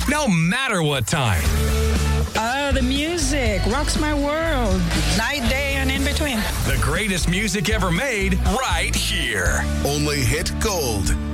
no matter what time. The music rocks my world. Night, day, and in between. The greatest music ever made right here. Only Hit Gold.